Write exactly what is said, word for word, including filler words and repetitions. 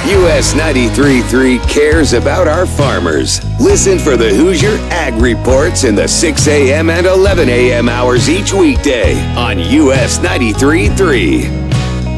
U S ninety-three point three cares about our farmers. Listen for the Hoosier Ag Reports in the six a.m. and eleven a.m. hours each weekday on U S ninety-three point three.